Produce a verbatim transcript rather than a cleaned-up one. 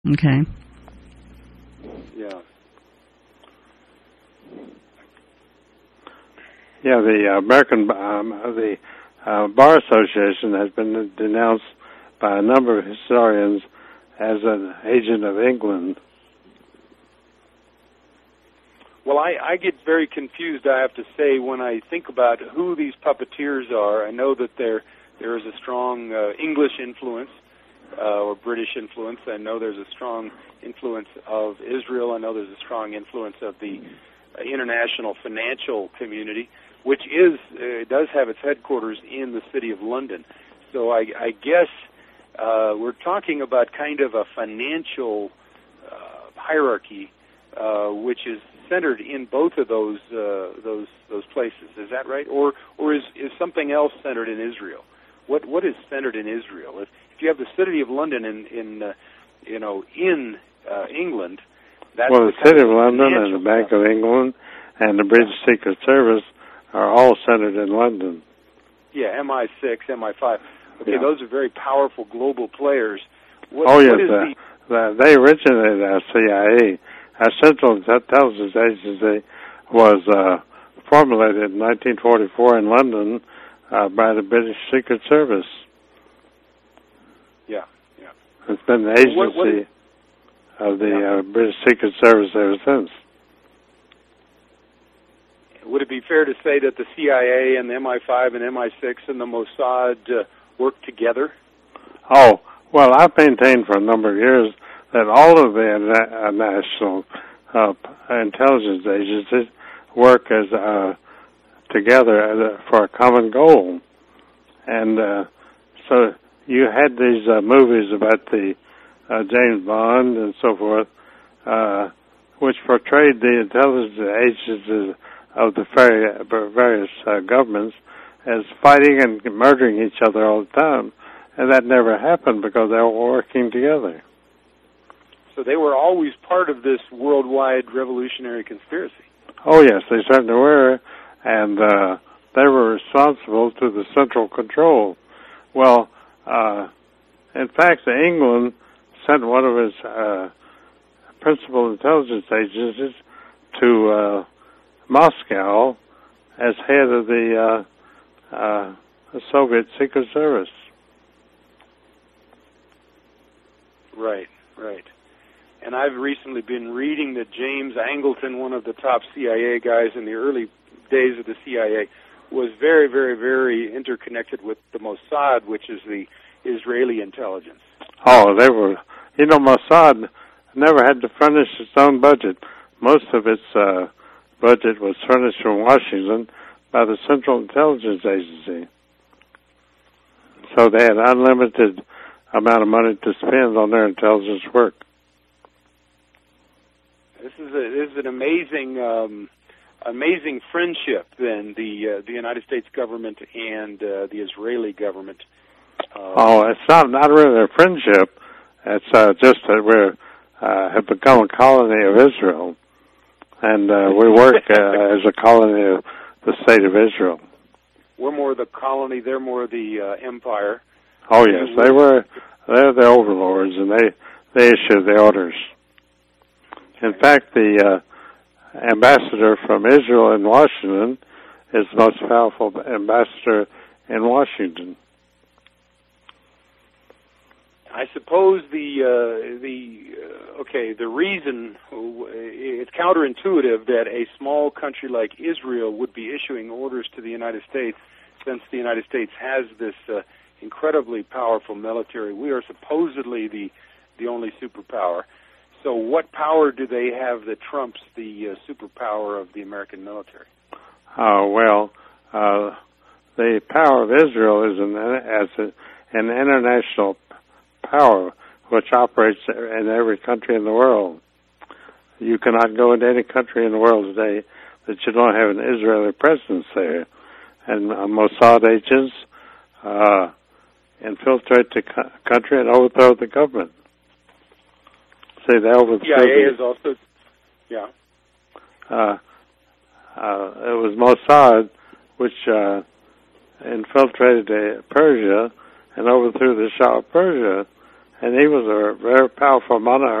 Okay. Yeah. Yeah, the American um, the uh, Bar Association has been denounced by a number of historians as an agent of England. Well, I, I get very confused, I have to say, when I think about who these puppeteers are. I know that there there is a strong uh, English influence uh, or British influence. I know there's a strong influence of Israel. I know there's a strong influence of the uh, international financial community, which is uh, does have its headquarters in the city of London. So I, I guess uh, we're talking about kind of a financial uh, hierarchy, uh, which is centered in both of those uh, those those places. Is that right? Or or is, is something else centered in Israel? What what is centered in Israel? If, if you have the city of London in in uh, you know in uh, England, that's well, the, the city of London and the Bank stuff. of England and the British Secret Service are all centered in London. Yeah, M I six, M I five. Okay, yeah. Those are very powerful global players. What, oh yes, what is uh, the, the, they originated as C I A. Our Central Intelligence Agency was uh, formulated in nineteen forty-four in London uh, by the British Secret Service. Yeah, yeah. It's been the agency what, what is, of the yeah. uh, British Secret Service ever since. Would it be fair to say that the C I A and the M I five and M I six and the Mossad uh, work together? Oh, well, I've maintained for a number of years that all of the uh, national uh, intelligence agencies work as uh, together as a, for a common goal. And uh, so you had these uh, movies about the uh, James Bond and so forth, uh, which portrayed the intelligence agencies of the various uh, governments as fighting and murdering each other all the time. And that never happened because they were working together. So they were always part of this worldwide revolutionary conspiracy. Oh, yes, they certainly were. And uh, they were responsible to the central control. Well, uh, in fact, England sent one of its uh, principal intelligence agencies to uh, Moscow as head of the uh, uh, Soviet Secret Service. Right, right. And I've recently been reading that James Angleton, one of the top C I A guys in the early days of the C I A, was very, very, very interconnected with the Mossad, which is the Israeli intelligence. Oh, they were, you know, Mossad never had to furnish its own budget. Most of its uh, budget was furnished from Washington by the Central Intelligence Agency. So they had unlimited amount of money to spend on their intelligence work. This is a, this is an amazing, um, amazing friendship. Then the uh, the United States government and uh, the Israeli government. Uh, oh, it's not not really a friendship. It's uh, just that we uh, have become a colony of Israel, and uh, we work uh, as a colony of the state of Israel. We're more the colony; they're more the uh, empire. Oh yes, they were. They're the overlords, and they they issue the orders. In fact, the uh, ambassador from Israel in Washington is the most powerful ambassador in Washington. I suppose the uh, the uh, okay the reason it's counterintuitive that a small country like Israel would be issuing orders to the United States, since the United States has this uh, incredibly powerful military. We are supposedly the the only superpower. So what power do they have that trumps the uh, superpower of the American military? Oh, well, uh, the power of Israel is an, as a, an international power which operates in every country in the world. You cannot go into any country in the world today that you don't have an Israeli presence there. And uh, Mossad agents uh, infiltrate the co- country and overthrow the government. See, they overthrew C I A is also, yeah. Uh, uh, it was Mossad which uh, infiltrated uh, Persia and overthrew the Shah of Persia and he was a very powerful monarch.